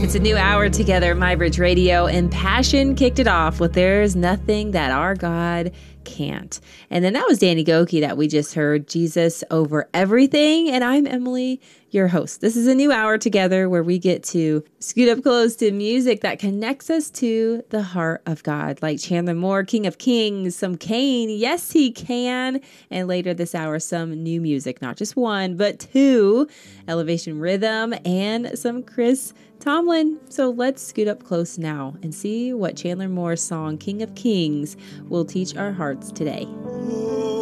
It's a new hour together, MyBridge Radio, and Passion kicked it off with There's Nothing That Our God Can't. And then that was Danny Gokey that we just heard, Jesus Over Everything. And I'm Emily, your host. This is a new hour together where we get to scoot up close to music that connects us to the heart of God, like Chandler Moore, King of Kings, some Kane, Yes He Can, and later this hour, some new music, not just one, but two, Elevation Rhythm, and some Chris Tomlin. So let's scoot up close now and see what Chandler Moore's song, King of Kings, will teach our hearts today.